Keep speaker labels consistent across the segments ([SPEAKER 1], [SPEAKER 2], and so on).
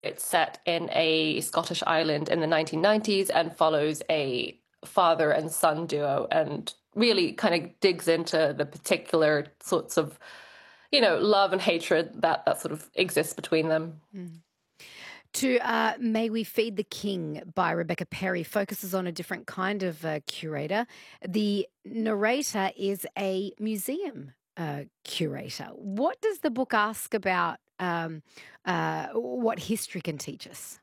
[SPEAKER 1] It's set in a Scottish island in the 1990s and follows a father and son duo and really kind of digs into the particular sorts of, love and hatred that sort of exists between them.
[SPEAKER 2] To May We Feed the King by Rebecca Perry focuses on a different kind of curator. The narrator is a museum curator. What does the book ask about what history can teach us?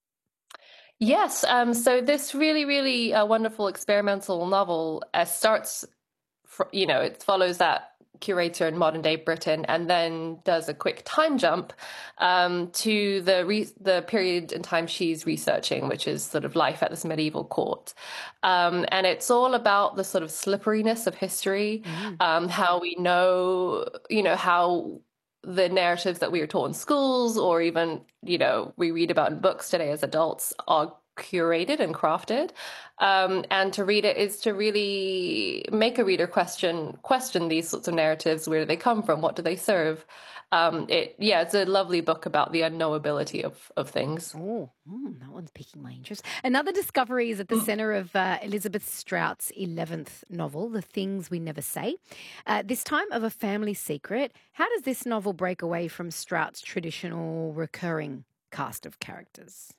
[SPEAKER 1] Yes, so this really, really wonderful experimental novel starts, it follows that curator in modern day Britain and then does a quick time jump to the period in time she's researching, which is sort of life at this medieval court. And it's all about the sort of slipperiness of history,
[SPEAKER 2] Mm.
[SPEAKER 1] how we know, how the narratives that we were taught in schools or even, we read about in books today as adults are curated and crafted. And to read it is to really make a reader question these sorts of narratives. Where do they come from? What do they serve? It's a lovely book about the unknowability of things.
[SPEAKER 2] Oh, that one's piquing my interest. Another discovery is at the centre of Elizabeth Strout's 11th novel, The Things We Never Say. This time of a family secret. How does this novel break away from Strout's traditional recurring cast of characters?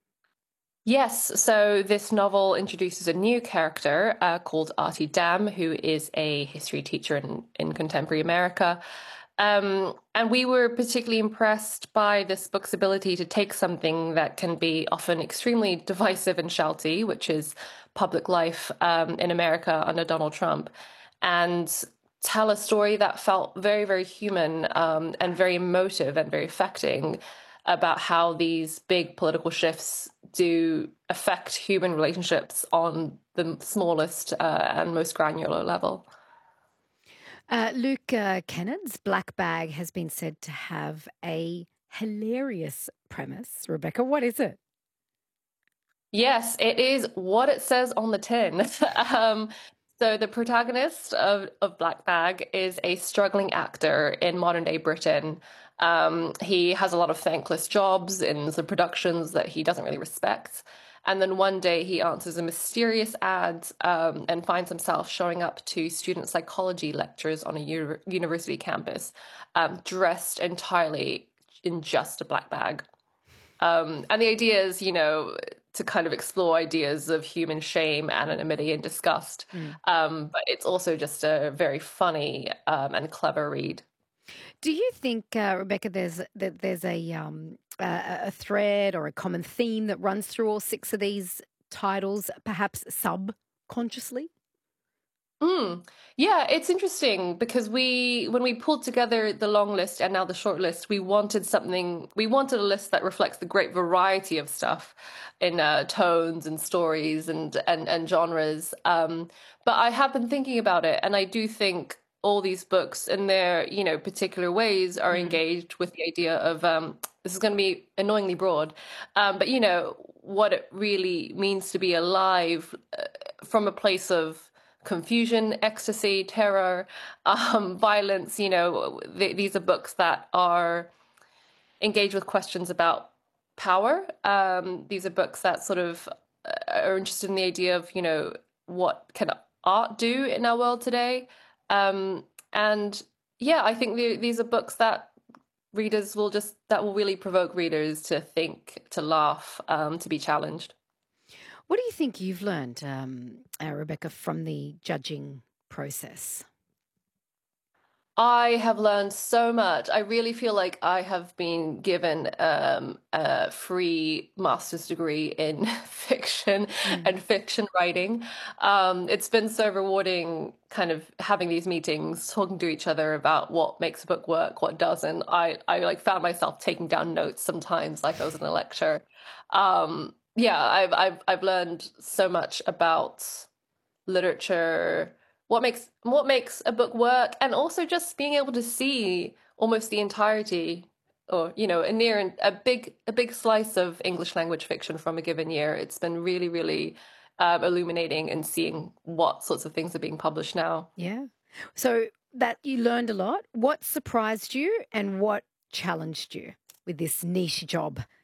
[SPEAKER 1] Yes, so this novel introduces a new character called Artie Dam, who is a history teacher in contemporary America. And we were particularly impressed by this book's ability to take something that can be often extremely divisive and shouty, which is public life in America under Donald Trump, and tell a story that felt very, very human and very emotive and very affecting about how these big political shifts do affect human relationships on the smallest and most granular level.
[SPEAKER 2] Luke Kennard's Black Bag has been said to have a hilarious premise. Rebecca, what is it?
[SPEAKER 1] Yes, it is what it says on the tin. um, so the protagonist of Black Bag is a struggling actor in modern day Britain. He has a lot of thankless jobs in the productions that he doesn't really respect. And then one day he answers a mysterious ad and finds himself showing up to student psychology lectures on a university campus, dressed entirely in just a black bag. And the idea is, to kind of explore ideas of human shame, anonymity, and disgust.
[SPEAKER 2] Mm.
[SPEAKER 1] But it's also just a very funny and clever read.
[SPEAKER 2] Do you think, Rebecca, there's a thread or a common theme that runs through all six of these titles, perhaps subconsciously?
[SPEAKER 1] Mm. Yeah, it's interesting because when we pulled together the long list and now the short list, we wanted a list that reflects the great variety of stuff in tones and stories and genres. But I have been thinking about it, and I do think all these books in their, particular ways are
[SPEAKER 2] Mm.
[SPEAKER 1] engaged with the idea of this is going to be annoyingly broad, but what it really means to be alive from a place of confusion, ecstasy, terror, violence. These are books that are engaged with questions about power. These are books that sort of are interested in the idea of, what can art do in our world today? And yeah, I think these are books that that will really provoke readers to think, to laugh, to be challenged.
[SPEAKER 2] What do you think you've learned, Rebecca, from the judging process?
[SPEAKER 1] I have learned so much. I really feel like I have been given a free master's degree in fiction
[SPEAKER 2] Mm.
[SPEAKER 1] and fiction writing. It's been so rewarding kind of having these meetings, talking to each other about what makes a book work, what doesn't. I like found myself taking down notes sometimes like I was in a lecture. Yeah, I've learned so much about literature, what makes a book work, and also just being able to see almost the entirety or a big slice of English language fiction from a given year. It's been really, really illuminating and seeing what sorts of things are being published now.
[SPEAKER 2] Yeah. So that you learned a lot. What surprised you and what challenged you with this niche job?